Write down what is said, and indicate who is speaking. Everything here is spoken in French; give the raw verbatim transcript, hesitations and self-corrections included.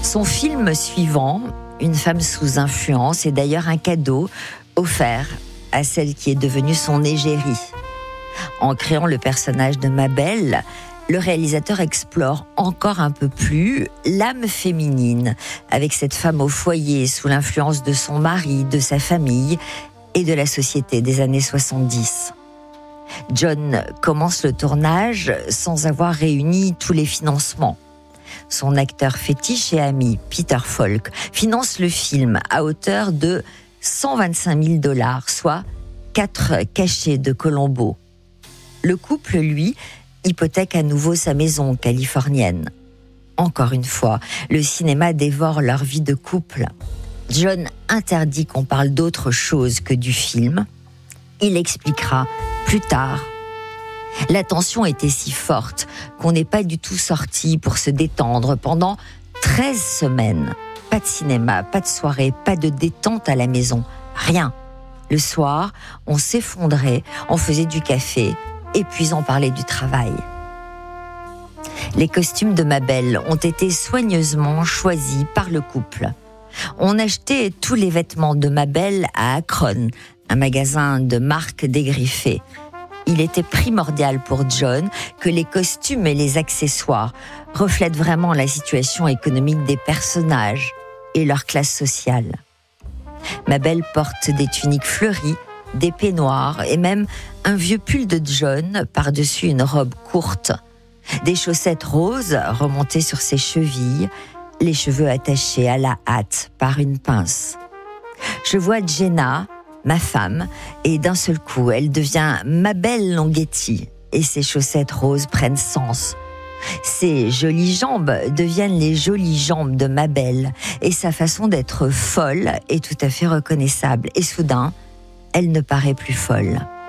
Speaker 1: Son film suivant, Une femme sous influence, est d'ailleurs un cadeau offert à celle qui est devenue son égérie. En créant le personnage de Mabel, le réalisateur explore encore un peu plus l'âme féminine, avec cette femme au foyer sous l'influence de son mari, de sa famille et de la société des années soixante-dix. John commence le tournage sans avoir réuni tous les financements. Son acteur fétiche et ami, Peter Falk, finance le film à hauteur de cent vingt-cinq mille dollars, soit quatre cachets de Colombo. Le couple, lui, hypothèque à nouveau sa maison californienne. Encore une fois, le cinéma dévore leur vie de couple. John interdit qu'on parle d'autre chose que du film. Il expliquera plus tard. La tension était si forte qu'on n'est pas du tout sorti pour se détendre pendant treize semaines. Pas de cinéma, pas de soirée, pas de détente à la maison, rien. Le soir, on s'effondrait, on faisait du café, et puis on parlait du travail. Les costumes de Mabel ont été soigneusement choisis par le couple. On achetait tous les vêtements de Mabel à Akron, un magasin de marque dégriffée. Il était primordial pour John que les costumes et les accessoires reflètent vraiment la situation économique des personnages et leur classe sociale. Mabel porte des tuniques fleuries, des peignoirs et même un vieux pull de John par-dessus une robe courte. Des chaussettes roses remontées sur ses chevilles, les cheveux attachés à la hâte par une pince. Je vois Jenna, ma femme, et d'un seul coup, elle devient Mabel Longhetti et ses chaussettes roses prennent sens. Ses jolies jambes deviennent les jolies jambes de Mabel et sa façon d'être folle est tout à fait reconnaissable. Et soudain, elle ne paraît plus folle.